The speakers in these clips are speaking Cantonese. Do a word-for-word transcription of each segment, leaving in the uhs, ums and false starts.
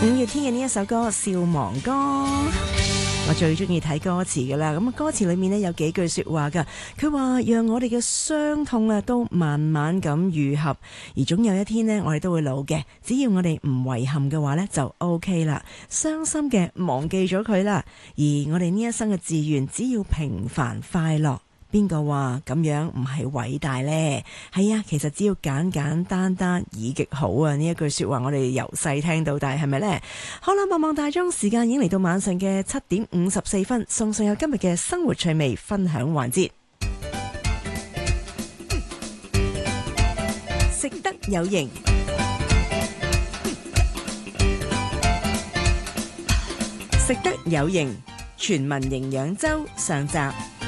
五月天嘅呢一首歌《笑忘歌》，我最中意睇歌詞噶啦。咁歌詞裏面呢有幾句說話噶，佢話讓我哋嘅傷痛啊都慢慢咁愈合，而總有一天呢，我哋都會老嘅。只要我哋唔遺憾嘅話呢，就 OK 啦。傷心嘅忘記咗佢啦，而我哋呢一生嘅志願只要平凡快樂。邊個話咁樣唔係偉大呢？係啊，其實只要簡簡單單已極好啊！呢一句說話我哋由細聽到大，係咪呢？好啦，望望大鐘，時間已經嚟到晚上嘅七點五十四分，送上有今日嘅生活趣味分享環節。食得有型，食得有型，全民營養週上集。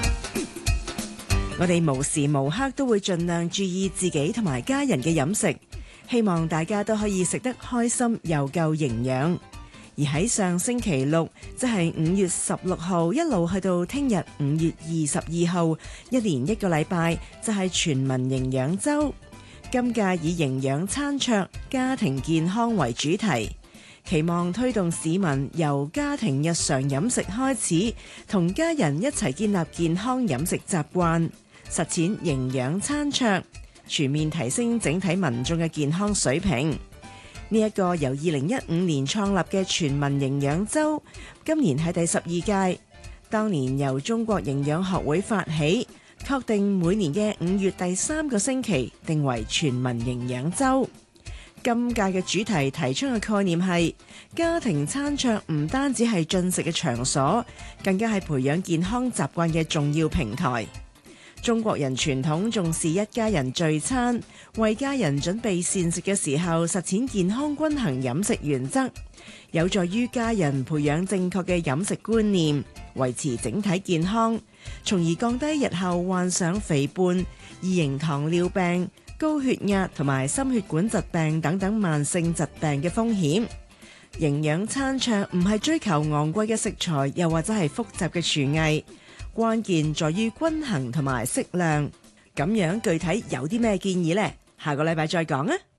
我哋無時無刻都會盡量注意自己同埋家人嘅飲食，希望大家都可以食得開心又夠營養。而喺上星期六，即係五月十六號，一路去到聽日五月二十二號，一連一個禮拜就係全民營養週。今屆以營養餐桌、家庭健康為主題，期望推動市民由家庭日常飲食開始，同家人一齊建立健康飲食習慣。實踐營養餐桌，全面提升整體民眾嘅健康水平。呢一個由二零一五年創立嘅全民營養週，今年係第十二屆。當年由中國營養學會發起，確定每年嘅五月第三個星期定為全民營養週。今屆嘅主題提出嘅概念係家庭餐桌唔單止係進食嘅場所，更加係培養健康習慣嘅重要平台。中國人傳統重視一家人聚餐，為家人準備膳食嘅時候，實踐健康均衡飲食原則，有助於家人培養正確嘅飲食觀念，維持整體健康，從而降低日後患上肥胖、二型糖尿病、高血壓同埋心血管疾病等等慢性疾病嘅風險。營養餐桌唔係追求昂貴嘅食材，又或者係複雜嘅廚藝。關鍵在於均衡同埋適量，咁樣具體有啲咩建議呢？下個禮拜再講啊！